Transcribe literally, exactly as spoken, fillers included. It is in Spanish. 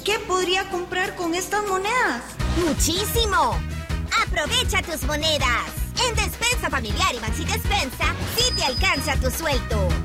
¿qué podría comprar con estas monedas? ¡Muchísimo! ¡Aprovecha tus monedas! En Despensa Familiar y Maxi Despensa, sí te alcanza tu sueldo.